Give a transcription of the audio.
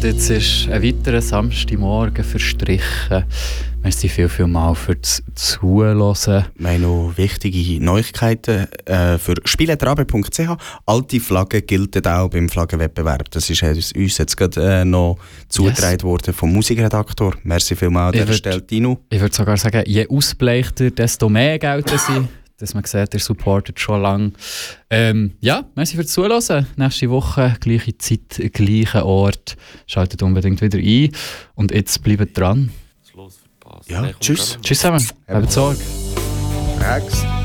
jetzt ist ein weiterer Samstagmorgen verstrichen. Merci viel mal fürs Zuhören. Wir haben noch wichtige Neuigkeiten für spieletrabe.ch. Alte Flaggen gelten auch beim Flaggenwettbewerb. Das ist uns jetzt gerade noch zugetragen worden vom Musikredaktor. Merci vielmals an dieser Stelle, Tino. Ich würde sogar sagen, je ausbleichter, desto mehr gelten sie. Dass man sieht, ihr supportet schon lange. Merci fürs Zuhören. Nächste Woche, gleiche Zeit, gleicher Ort. Schaltet unbedingt wieder ein. Und jetzt bleibt dran. Ja, tschüss. Tschüss zusammen. Habt Sorge. Rex.